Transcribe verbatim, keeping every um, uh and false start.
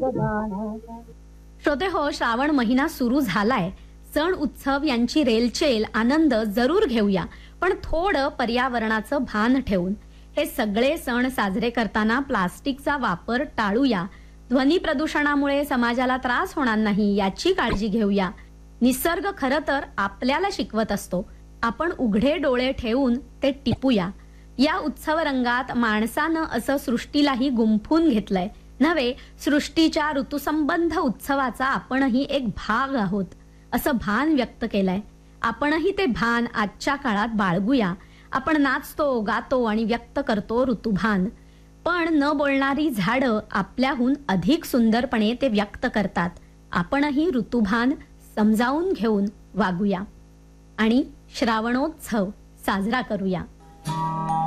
श्रोते हो, श्रावण महिना सुरू झालाय. सण उत्सव यांची रेलचेल आनंद जरूर घेऊया, पण थोडं पर्यावरणाचं भान ठेवून. हे सगळे सण साजरे करताना प्लास्टिकचा वापर टाळूया. ध्वनी प्रदूषणामुळे समाजाला त्रास होणार नाही याची काळजी घेऊया. निसर्ग खरं तर आपल्याला शिकवत असतो. आपण उघडे डोळे ठेवून ते टिपूया. या उत्सव रंगात माणसानं असं सृष्टीलाही गुंफून घेतलंय नव्हे, सृष्टीच्या ऋतुसंबंध उत्सवाचा आपणही एक भाग आहोत असं भान व्यक्त केलंय. आपणही ते भान आजच्या काळात बाळगूया. आपण नाचतो, गातो आणि व्यक्त करतो ऋतुभान. पण न बोलणारी झाडं आपल्याहून अधिक सुंदरपणे ते व्यक्त करतात. आपणही ऋतुभान समजावून घेऊन वागूया आणि श्रावणोत्सव साजरा करूया.